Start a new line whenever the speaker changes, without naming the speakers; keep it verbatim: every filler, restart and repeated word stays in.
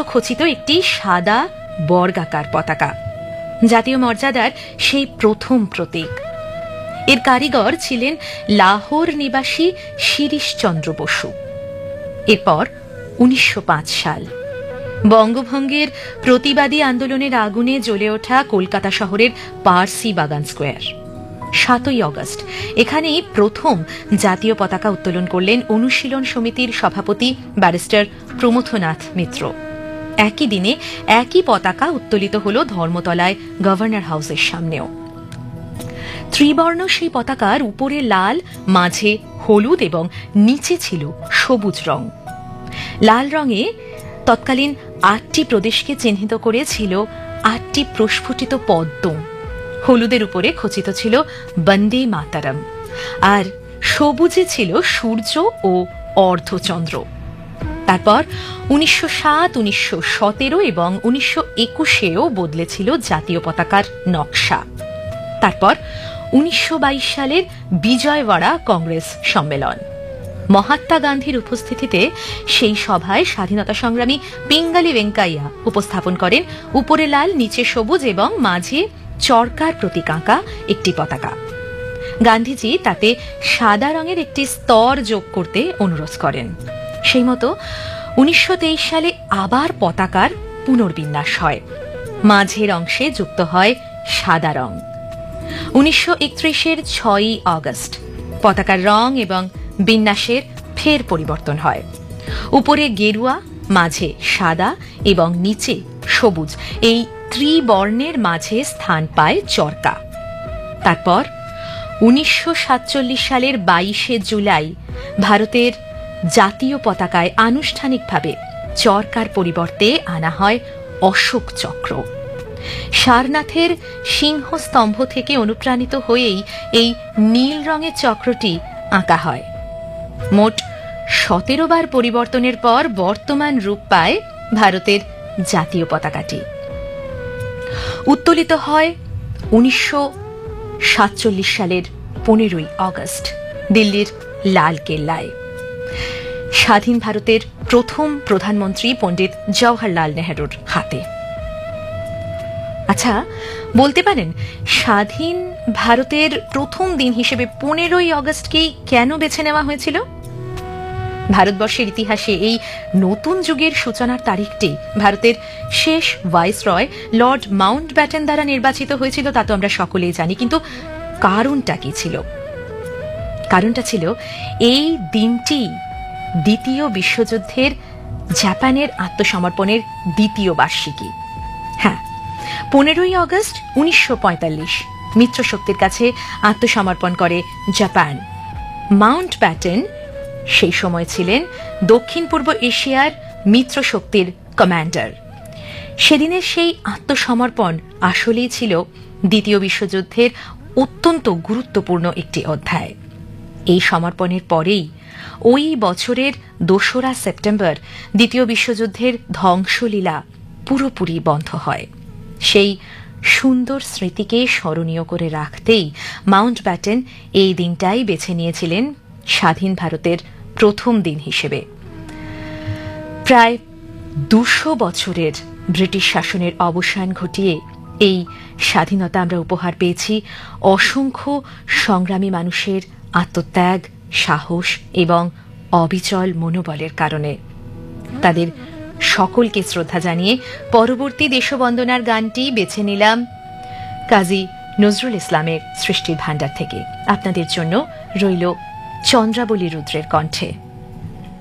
খচিত একটি সাদা বর্গাকার পতাকা, জাতীয় মর্যাদার সেই প্রথম প্রতীক। এর কারিগর ছিলেন লাহোর নিবাসী শিরিশচন্দ্র বসু। এরপর উনিশশো পাঁচ সাল, বঙ্গভঙ্গের প্রতিবাদী আন্দোলনের আগুনে জ্বলে ওঠা কলকাতা শহরের পার্সি বাগান স্কোয়ার। সাতই অগস্ট এখানেই প্রথম জাতীয় পতাকা উত্তোলন করলেন অনুশীলন সমিতির সভাপতি ব্যারিস্টার প্রমথনাথ মিত্র। একই দিনে একই পতাকা উত্তোলিত হল ধর্মতলায় গভর্নর হাউসের সামনেও। ত্রিবর্ণ সেই পতাকার উপরে লাল, মাঝে হলুদ এবং নিচে ছিল সবুজ রং। লাল রঙে তৎকালীন আটটি প্রদেশকে চিহ্নিত করেছিল আটটি প্রস্ফুটিত পদ্ম, হলুদের উপরে খচিত ছিল বন্দে মাতারম, আর সবুজে ছিল সূর্য ও অর্ধচন্দ্র। তারপর উনিশশো সাত, উনিশশো সতেরো এবং উনিশশো একুশেও বদলেছিল জাতীয় পতাকার নকশা। তারপর উনিশশো বাইশ সালের বিজয়ওয়াড়া কংগ্রেস সম্মেলন। মহাত্মা গান্ধীর উপস্থিতিতে সেই সভায় স্বাধীনতা সংগ্রামী পিঙ্গালি ভেঙ্কাইয়া উপস্থাপন করেন উপরে লাল, নিচে সবুজ এবং মাঝে চরকার প্রতীক আঁকা একটি পতাকা। গান্ধীজি তাতে সাদা রঙের একটি স্তর যোগ করতে অনুরোধ করেন। সেই মতো উনিশশো তেইশ সালে আবার পতাকার পুনর্বিন্যাস হয়, মাঝের অংশে যুক্ত হয় সাদা রং। উনিশশো একত্রিশের ছয়ই অগস্ট পতাকার রং এবং বিন্যাসের ফের পরিবর্তন হয়। উপরে গেরুয়া, মাঝে সাদা এবং নিচে সবুজ, এই ত্রিবর্ণের মাঝে স্থান পায় চরকা। তারপর উনিশশো সাতচল্লিশ সালের বাইশে জুলাই ভারতের জাতীয় পতাকায় আনুষ্ঠানিকভাবে চরকার পরিবর্তে আনা হয় অশোক চক্র। সারনাথের সিংহস্তম্ভ থেকে অনুপ্রাণিত হয়েই এই নীল রঙের চক্রটি আঁকা হয়। মোট সতেরো বার পরিবর্তনের পর বর্তমান রূপ পায় ভারতের জাতীয় পতাকাটি। উত্তোলিত হয় উনিশশো সাতচল্লিশ সালের পনেরোই অগস্ট দিল্লির লালকেল্লায়। স্বাধীন ভারতের প্রথম প্রধানমন্ত্রী পণ্ডিত জওহরলাল নেহরুর হাতে। আচ্ছা, বলতে পারেন স্বাধীন ভারতের প্রথম দিন হিসেবে পনেরোই অগস্টকেই কেন বেছে নেওয়া হয়েছিল? ভারতবর্ষের ইতিহাসে এই নতুন যুগের সূচনার তারিখটি ভারতের শেষ ভাইসরয় লর্ড মাউন্টব্যাটেন দ্বারা নির্বাচিত হয়েছিল, তা তো আমরা সকলেই জানি। কিন্তু কারণটা কি ছিল? কারণটা ছিল এই দিনটি দ্বিতীয় বিশ্বযুদ্ধের জাপানের আত্মসমর্পণের দ্বিতীয় বার্ষিকী। হ্যাঁ, পনেরোই অগস্ট উনিশশো পঁয়তাল্লিশ মিত্রশক্তির কাছে আত্মসমর্পণ করে জাপান। মাউন্টব্যাটেন সেই সময় ছিলেন দক্ষিণ পূর্ব এশিয়ার মিত্রশক্তির কমান্ডার। সেদিনের সেই আত্মসমর্পণ আসলেই ছিল দ্বিতীয় বিশ্বযুদ্ধের অত্যন্ত গুরুত্বপূর্ণ একটি অধ্যায়। এই সমর্পণের পরেই ওই বছরের দোসরা সেপ্টেম্বর দ্বিতীয় বিশ্বযুদ্ধের ধ্বংসলীলা পুরোপুরি বন্ধ হয়। সেই সুন্দর স্মৃতিকে স্মরণীয় করে রাখতেই মাউন্টব্যাটেন এই দিনটাই বেছে নিয়েছিলেন স্বাধীন ভারতের প্রথম দিন হিসেবে। প্রায় দুশো বছরের ব্রিটিশ শাসনের অবসান ঘটিয়ে এই স্বাধীনতা আমরা উপহার পেয়েছি অসংখ্য সংগ্রামী মানুষের আত্মত্যাগ, সাহস এবং অবিচল মনোবলের কারণে। তাদের সকলকে শ্রদ্ধা জানিয়ে পরবর্তী দেশবন্দনার গানটি বেছে নিলাম কাজী নজরুল ইসলামের সৃষ্টির ভাণ্ডার থেকে। আপনাদের জন্য রইল চন্দ্রাবলী রুদ্রের কণ্ঠে।